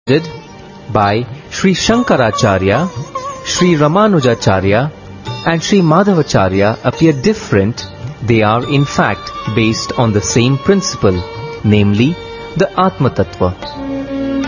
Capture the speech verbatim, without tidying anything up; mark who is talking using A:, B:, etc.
A: by Sri Shankaracharya, Sri Ramanujacharya and Sri Madhavacharya appear different, they are in fact based on the same principle, namely the Atma Tattva.